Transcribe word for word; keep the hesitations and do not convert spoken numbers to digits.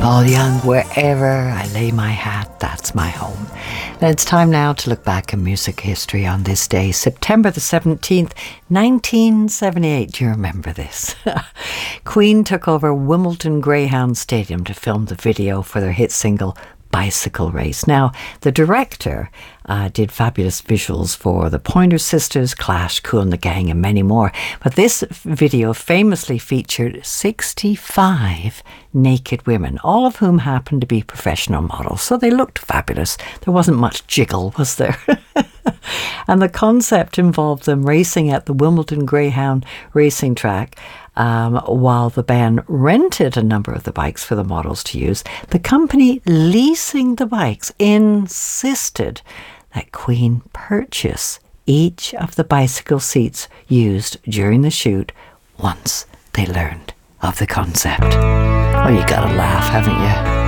Paul Young, wherever I lay my hat, that's my home. And it's time now to look back in music history on this day, September the seventeenth, nineteen seventy-eight. Do you remember this? Queen took over Wimbledon Greyhound Stadium to film the video for their hit single Bicycle Race. Now, the director uh, did fabulous visuals for the Pointer Sisters, Clash, Kool and the Gang and many more. But this video famously featured sixty-five naked women, all of whom happened to be professional models. So they looked fabulous. There wasn't much jiggle, was there? And the concept involved them racing at the Wimbledon Greyhound racing track. Um, while the band rented a number of the bikes for the models to use, the company leasing the bikes insisted that Queen purchase each of the bicycle seats used during the shoot once they learned of the concept. Oh, you gotta laugh, haven't you?